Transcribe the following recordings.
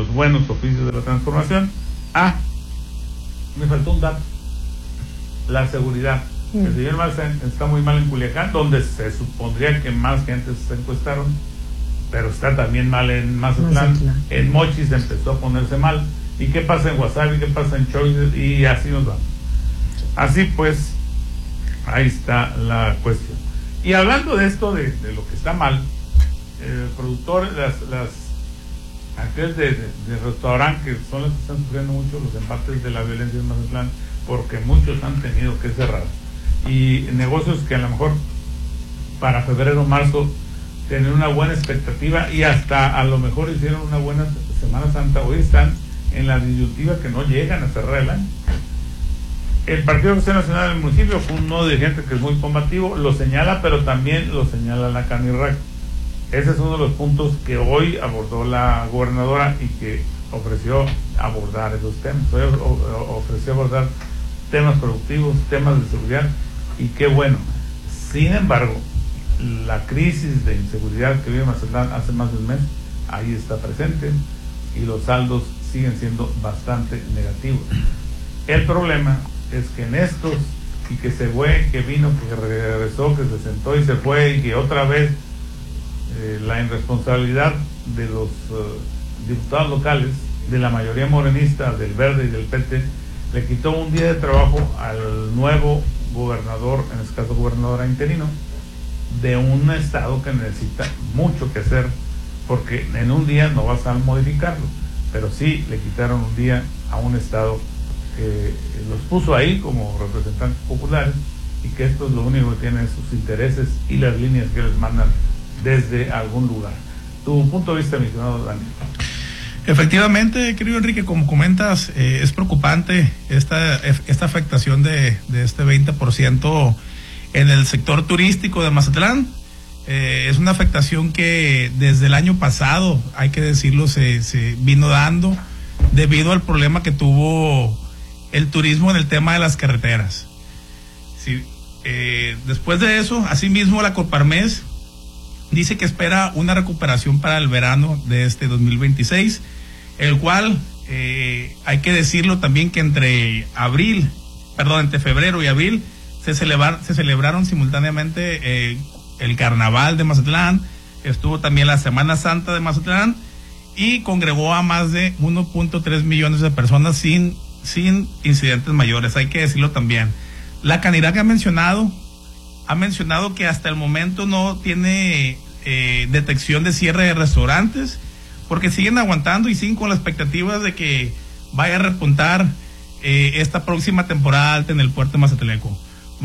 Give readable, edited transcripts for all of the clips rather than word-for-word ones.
los buenos oficios de la transformación. Me faltó un dato: la seguridad. El señor Marcen está muy mal en Culiacán, donde se supondría que más gente se encuestaron, pero está también mal en Mazatlán. En Mochis empezó a ponerse mal. ¿Y qué pasa en Guasave? ¿Qué pasa en Choices? Y así nos vamos. Así pues, ahí está la cuestión. Y hablando de esto, de lo que está mal, el productor, las actividades de restaurante, que son las que están sufriendo mucho los embates de la violencia en Mazatlán, porque muchos han tenido que cerrar. Y negocios que a lo mejor para febrero o marzo tienen una buena expectativa y hasta a lo mejor hicieron una buena Semana Santa, hoy están en la disyuntiva que no llegan a cerrar el año. El Partido Acción Nacional del municipio, con un nuevo dirigente que es muy combativo, lo señala, pero también lo señala la Canirac. Ese es uno de los puntos que hoy abordó la gobernadora y que ofreció abordar esos temas. Hoy ofreció abordar temas productivos, temas de seguridad, y qué bueno. Sin embargo, la crisis de inseguridad que vive Mazatlán hace más de un mes, ahí está presente, y los saldos siguen siendo bastante negativos. El problema es que en estos, y que se fue, que vino, que regresó, que se sentó y se fue, y que otra vez la irresponsabilidad de los diputados locales, de la mayoría morenista, del Verde y del PT, le quitó un día de trabajo al nuevo gobernador, en este caso gobernadora interino, de un estado que necesita mucho que hacer, porque en un día no vas a modificarlo, pero sí le quitaron un día a un estado que los puso ahí como representantes populares, y que estos lo único que tienen es sus intereses y las líneas que les mandan desde algún lugar. Tu punto de vista, mi estimado Daniel. Efectivamente, querido Enrique, como comentas, es preocupante esta afectación de este 20% en el sector turístico de Mazatlán. Es una afectación que desde el año pasado, hay que decirlo, se vino dando debido al problema que tuvo el turismo en el tema de las carreteras. Sí, después de eso, asimismo, la Coparmex dice que espera una recuperación para el verano de este 2026, el cual hay que decirlo también que entre febrero y abril se celebraron simultáneamente el Carnaval de Mazatlán, estuvo también la Semana Santa de Mazatlán, y congregó a más de 1.3 millones de personas sin incidentes mayores, hay que decirlo también. La Canirac ha mencionado que hasta el momento no tiene detección de cierre de restaurantes, porque siguen aguantando y siguen con la expectativa de que vaya a repuntar esta próxima temporada alta en el puerto de Mazatleco.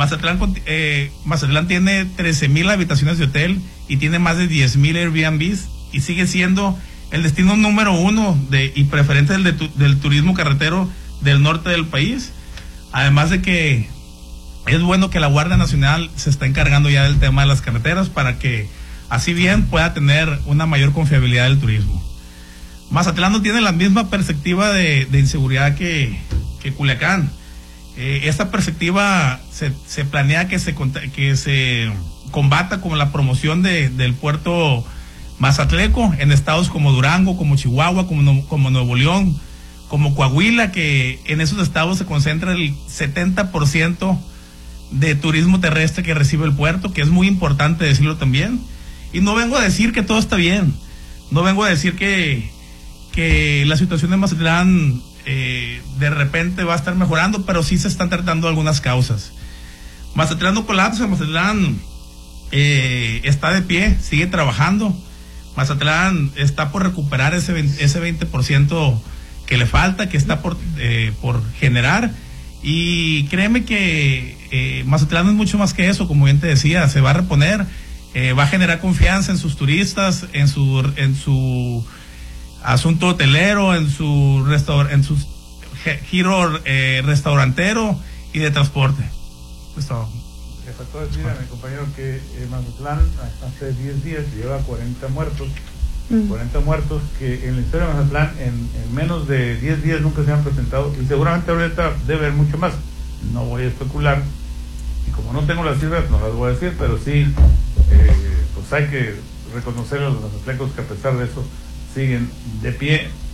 Mazatlán tiene 13,000 habitaciones de hotel y tiene más de 10,000 Airbnbs, y sigue siendo el destino número uno y preferente del turismo carretero del norte del país. Además de que es bueno que la Guardia Nacional se está encargando ya del tema de las carreteras para que así bien pueda tener una mayor confiabilidad del turismo. Mazatlán no tiene la misma perspectiva de inseguridad que Culiacán. Esta perspectiva se planea que se combata con la promoción del puerto Mazatleco en estados como Durango, como Chihuahua, como Nuevo León, como Coahuila, que en esos estados se concentra el 70% de turismo terrestre que recibe el puerto, que es muy importante decirlo también. Y no vengo a decir que todo está bien, no vengo a decir que la situación de Mazatlán de repente va a estar mejorando, pero sí se están tratando algunas causas. Mazatlán no colapsa, Mazatlán está de pie, sigue trabajando. Mazatlán está por recuperar ese 20% que le falta, que está por generar, y créeme que Mazatlán es mucho más que eso. Como bien te decía, se va a reponer, va a generar confianza en sus turistas, en su asunto hotelero, en su giro restaurantero y de transporte. Pues todo. Le faltó decir a mi compañero que Mazatlán hace 10 días lleva 40 muertos. 40 muertos que en la historia de Mazatlán en menos de 10 días nunca se han presentado, y seguramente ahorita debe haber mucho más. No voy a especular, y como no tengo las cifras no las voy a decir, pero sí, pues hay que reconocer a los mazatlecos que a pesar de eso siguen de pie